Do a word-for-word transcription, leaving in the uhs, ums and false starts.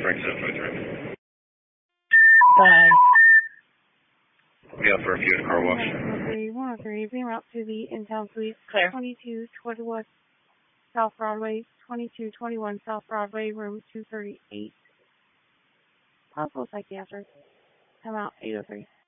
Frank seven twenty-three. Bye. Be out for a few at car wash. one oh three, being route to the in-town suite. Clear. twenty-two twenty-one South Broadway, twenty-two twenty-one South Broadway, room two thirty-eight. Possible psychiatric. Come out eight oh three.